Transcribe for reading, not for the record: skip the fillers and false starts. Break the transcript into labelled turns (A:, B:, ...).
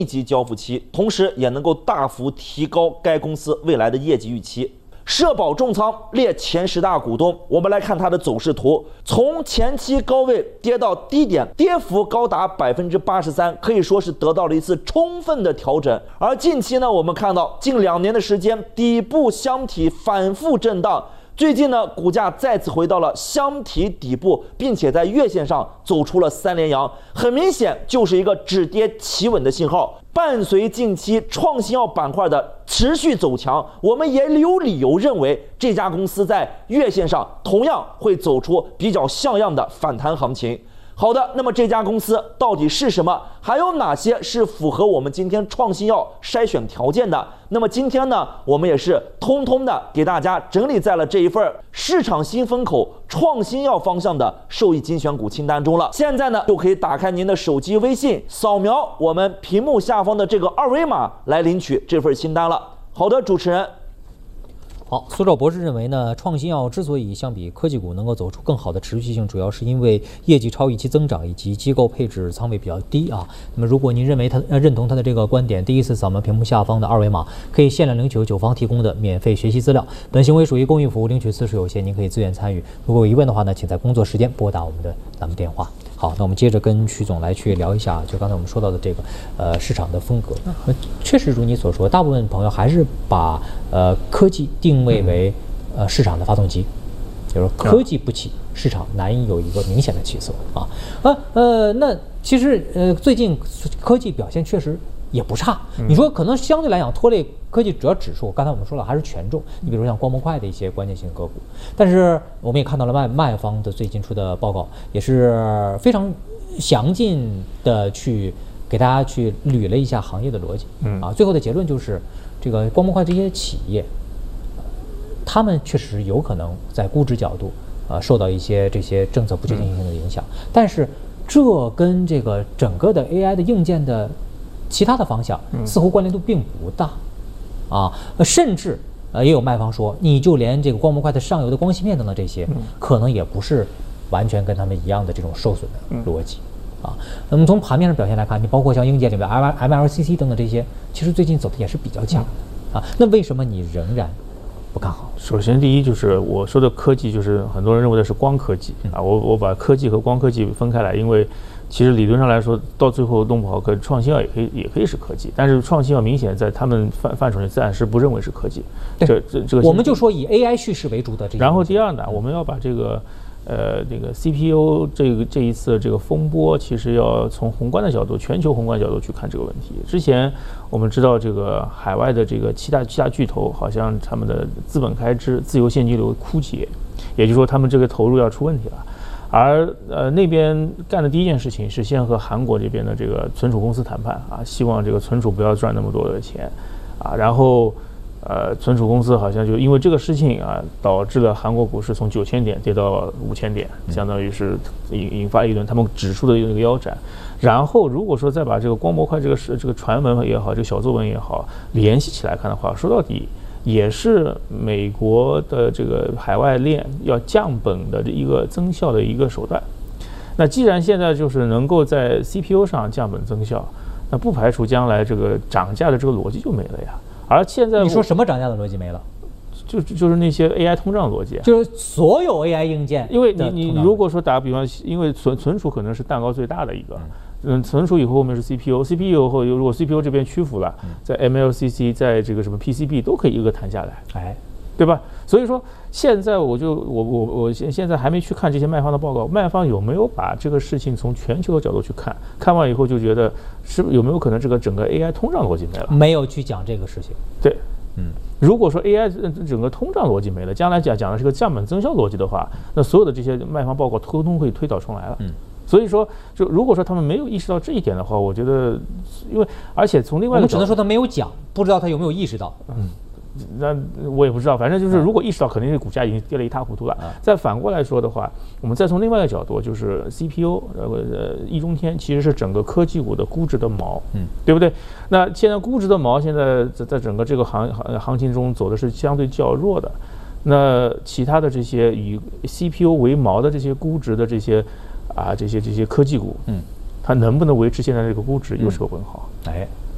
A: 密集交付期，同时也能够大幅提高该公司未来的业绩预期。社保重仓列前10大股东，我们来看它的走势图，从前期高位跌到低点，跌幅高达83%，可以说是得到了一次充分的调整。而近期呢，我们看到近2年的时间，底部箱体反复震荡。最近呢，股价再次回到了箱体底部，并且在月线上走出了3连阳，很明显就是一个止跌企稳的信号。伴随近期创新药板块的持续走强，我们也有理由认为这家公司在月线上同样会走出比较像样的反弹行情。好的，那么这家公司到底是什么？还有哪些是符合我们今天创新药筛选条件的？那么今天呢，我们也是通通的给大家整理在了这一份市场新风口创新药方向的受益精选股清单中了。现在呢，就可以打开您的手机微信，扫描我们屏幕下方的这个2维码来领取这份清单了。好的，主持人。
B: 好，苏兆博士认为呢，创新药之所以相比科技股能够走出更好的持续性，主要是因为业绩超预期增长以及机构配置仓位比较低啊。那么，如果您认同他的这个观点，第一次扫描屏幕下方的2维码，可以限量领取九方提供的免费学习资料。本行为属于公益服务，领取次数有限，您可以自愿参与。如果有疑问的话呢，请在工作时间拨打我们的栏目电话。好，那我们接着跟徐总来去聊一下，就刚才我们说到的这个市场的风格。确实如你所说，大部分朋友还是把科技定位为市场的发动机，就是说科技不起，市场难以有一个明显的起色啊。那其实最近科技表现确实也不差。你说可能相对来讲拖累科技主要指数，刚才我们说了还是权重，你比如像光模块的一些关键性个股，但是我们也看到了卖方的最近出的报告，也是非常详尽的去给大家去捋了一下行业的逻辑。最后的结论就是这个光模块这些企业，他们确实有可能在估值角度受到一些这些政策不确定性的影响，但是这跟这个整个的 AI 的硬件的其他的方向似乎关联度并不大甚至也有卖方说，你就连这个光模块的上游的光芯片等等这些，可能也不是完全跟他们一样的这种受损的逻辑那么从盘面上表现来看，你包括像硬件里面 MLCC 等等这些，其实最近走的也是比较强那为什么你仍然不看好？
C: 首先，第一就是我说的科技，就是很多人认为的是光科技我把科技和光科技分开来，因为其实理论上来说，到最后弄不好，可创新药也可以是科技，但是创新药明显在他们范畴里暂时不认为是科技。这个
B: 我们就说以 AI 叙事为主的这些。
C: 然后第二呢，我们要把这个CPU 这一次这个风波，其实要从宏观的角度，全球宏观角度去看这个问题。之前我们知道，这个海外的这个七大巨头，好像他们的资本开支、自由现金流枯竭，也就是说，他们这个投入要出问题了。而那边干的第一件事情是先和韩国这边的这个存储公司谈判希望这个存储不要赚那么多的钱然后存储公司好像就因为这个事情导致了韩国股市从9000点跌到5000点，相当于是引发一轮他们指数的一个腰斩。然后如果说再把这个光模块这个传闻也好，这个小作文也好联系起来看的话，说到底也是美国的这个海外链要降本的一个增效的一个手段。那既然现在就是能够在 CPU 上降本增效，那不排除将来这个涨价的这个逻辑就没了呀。而现在
B: 你说什么涨价的逻辑没了？
C: 就是那些 AI 通胀逻辑，
B: 就是所有 AI 硬件。
C: 因为你如果说打个比方，因为存储可能是蛋糕最大的一个。存储以后面是 CPU 以后如果 CPU 这边屈服了，在 MLCC 在这个什么 PCB 都可以一个弹下来，对吧？所以说现在我现在还没去看这些卖方的报告，卖方有没有把这个事情从全球的角度去看？看完以后就觉得有没有可能这个整个 AI 通胀逻辑没了？
B: 没有去讲这个事情。
C: 对，如果说 AI 整个通胀逻辑没了，将来讲的是个降本增效逻辑的话，那所有的这些卖方报告通通会推倒重来了。所以说，就如果说他们没有意识到这一点的话，我觉得，而且从另外一个角度，
B: 我们只能说他没有讲，不知道他有没有意识到。
C: 那我也不知道，反正就是如果意识到，肯定是股价已经跌了一塌糊涂了。再反过来说的话，我们再从另外一个角度，就是 CPU 易中天其实是整个科技股的估值的锚，对不对？那现在估值的锚现在在整个这个行情中走的是相对较弱的。那其他的这些以 CPU 为锚的这些估值的这些科技股，它能不能维持现在这个估值，又是个问号。